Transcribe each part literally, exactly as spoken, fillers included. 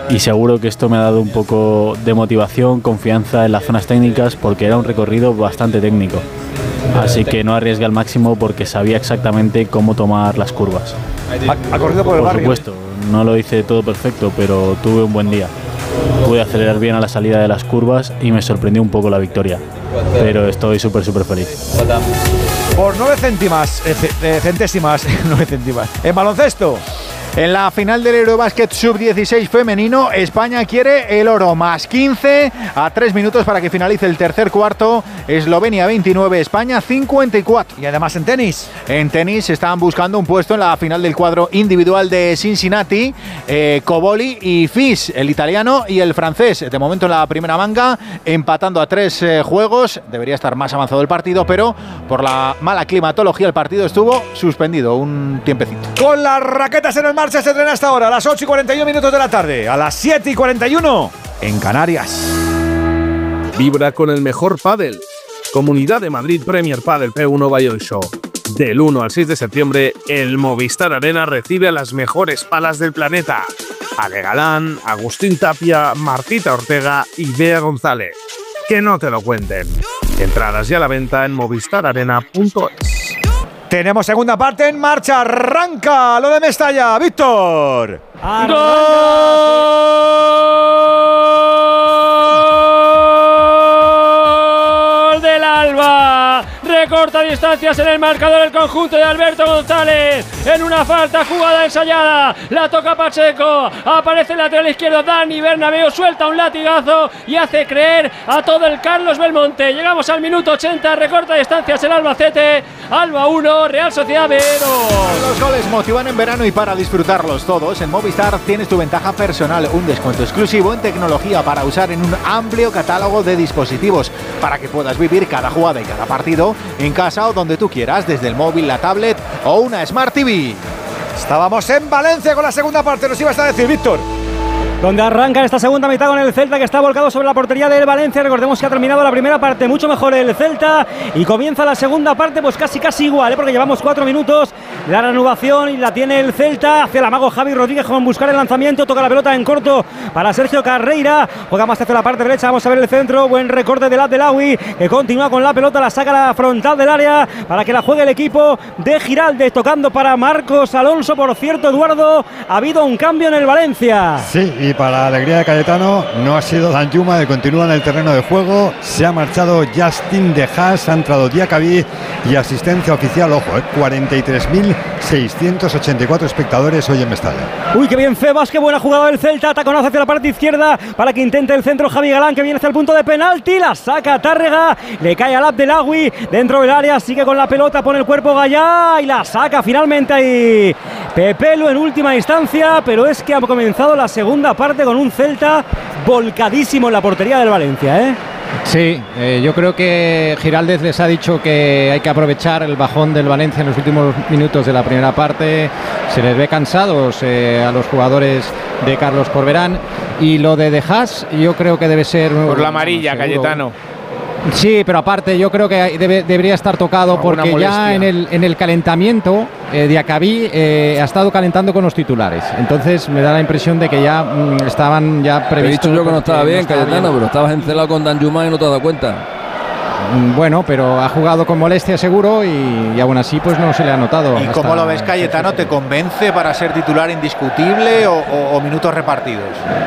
y seguro que esto me ha dado un poco de motivación, confianza en las zonas técnicas, porque era un recorrido bastante técnico. Así que no arriesgué al máximo porque sabía exactamente cómo tomar las curvas. Ha, ha corrido por el Por barrio. supuesto, no lo hice todo perfecto, pero tuve un buen día. Pude acelerar bien a la salida de las curvas y me sorprendió un poco la victoria. Pero estoy súper, súper feliz. Por nueve céntimas, eh, eh, centésimas, nueve céntimas. En baloncesto. En la final del Eurobasket sub dieciséis femenino, España quiere el oro, más quince a tres minutos para que finalice el tercer cuarto. Eslovenia veintinueve, España cincuenta y cuatro. Y además en tenis. En tenis están buscando un puesto en la final del cuadro individual de Cincinnati. Eh, Coboli y Fis, el italiano y el francés. De momento en la primera manga, empatando a tres eh, juegos. Debería estar más avanzado el partido, pero por la mala climatología el partido estuvo suspendido un tiempecito. Con las raquetas en el marcha se entrena hasta ahora, a las ocho y cuarenta y uno minutos de la tarde, a las siete y cuarenta y uno en Canarias. Vibra con el mejor pádel. Comunidad de Madrid Premier Padel P uno Bayo Show. Del uno al seis de septiembre, el Movistar Arena recibe a las mejores palas del planeta. Ale Galán, Agustín Tapia, Martita Ortega y Bea González. Que no te lo cuenten. Entradas ya a la venta en movistar arena punto es. Tenemos segunda parte en marcha, arranca lo de Mestalla, Víctor. ¡Gol del Alba! Recorta distancias en el marcador el conjunto de Alberto González en una falta, jugada ensayada, la toca Pacheco, aparece el lateral izquierdo Dani Bernabéu, suelta un latigazo y hace creer a todo el Carlos Belmonte. Llegamos al minuto ochenta, recorta distancias el Albacete, Alba uno, Real Sociedad cero. Los goles motivan en verano y para disfrutarlos todos, en Movistar tienes tu ventaja personal, un descuento exclusivo en tecnología para usar en un amplio catálogo de dispositivos, para que puedas vivir cada jugada y cada partido en casa o donde tú quieras, desde el móvil, la tablet o una Smart T V. Estábamos en Valencia con la segunda parte, nos ibas a decir, Víctor. Donde arranca esta segunda mitad con el Celta, que está volcado sobre la portería del Valencia. Recordemos que ha terminado la primera parte mucho mejor el Celta y comienza la segunda parte pues casi casi igual, ¿eh? Porque llevamos cuatro minutos, la reanudación y la tiene el Celta. Hace el amago Javi Rodríguez con buscar el lanzamiento, toca la pelota en corto para Sergio Carreira, juega más hacia la parte derecha, vamos a ver el centro, buen recorte de Abdelawi, que continúa con la pelota, la saca a la frontal del área para que la juegue el equipo de Giraldez, tocando para Marcos Alonso. Por cierto, Eduardo, ha habido un cambio en el Valencia. Sí, y para la alegría de Cayetano no ha sido Danjuma, que continúa en el terreno de juego. Se ha marchado Justin De Haas, ha entrado Diacabí y asistencia oficial, ojo, eh, cuarenta y tres mil seiscientos ochenta y cuatro espectadores hoy en Mestalla. Uy, qué bien Febas, qué buena jugada del Celta, taconazo hacia la parte izquierda para que intente el centro Javi Galán, que viene hacia el punto de penalti, la saca Tárrega, le cae al Abdelawi dentro del área, sigue con la pelota, pone el cuerpo Gallá y la saca finalmente ahí Pepelu en última instancia, pero es que ha comenzado la segunda parte con un Celta volcadísimo en la portería del Valencia, ¿eh? Sí, eh, yo creo que Giraldez les ha dicho que hay que aprovechar el bajón del Valencia en los últimos minutos de la primera parte. Se les ve cansados eh, a los jugadores de Carlos Corberán, y lo de De Haas yo creo que debe ser por la amarilla, seguro. Cayetano. Sí, pero aparte yo creo que debe, debería estar tocado no, porque ya en el, en el calentamiento eh, Diacabí eh, ha estado calentando con los titulares. Entonces me da la impresión de que ya mm, estaban ya previstos. He dicho yo que no estaba bien, no estaba Cayetano, bien. Pero estabas encelado con Danjuma y no te has dado cuenta. Bueno, pero ha jugado con molestia seguro y, y aún así pues no se le ha notado. ¿Y cómo lo ves, Cayetano? ¿Te convence para ser titular indiscutible o, o, o minutos repartidos?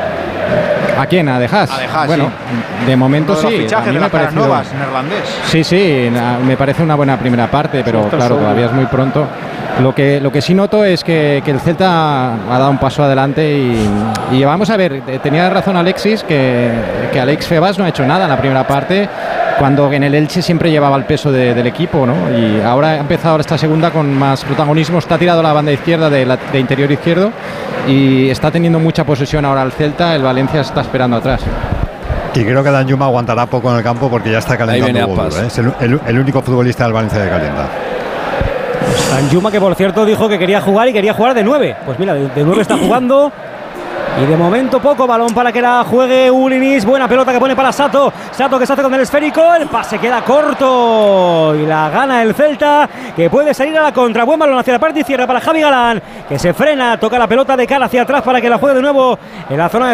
¿A quién? ¿A De Haas? A De Haas, bueno, sí. De momento sí. Los fichajes a mí de me las caras parecido... nuevas, neerlandés. Sí, sí, me parece una buena primera parte, pero sí, claro, todavía es muy pronto. Lo que, lo que sí noto es que, que el Celta ha dado un paso adelante y, y vamos a ver, tenía razón Alexis, que, que Alex Febas no ha hecho nada en la primera parte, cuando en el Elche siempre llevaba el peso de, del equipo, ¿no? Y ahora ha empezado esta segunda con más protagonismo, está tirado a la banda izquierda de, la, de interior izquierdo y está teniendo mucha posesión ahora el Celta, el Valencia está esperando atrás. Y creo que Danjuma aguantará poco en el campo porque ya está calentando duro, ¿eh? Es el, el, el único futbolista del Valencia que calienta. Danjuma, que por cierto dijo que quería jugar y quería jugar de nueve. Pues mira, de, de nueve está jugando. Y de momento poco, balón para que la juegue Ulinis, buena pelota que pone para Sato, Sato que se hace con el esférico, el pase queda corto y la gana el Celta, que puede salir a la contra, buen balón hacia la parte izquierda para Javi Galán, que se frena, toca la pelota de cara hacia atrás para que la juegue de nuevo en la zona de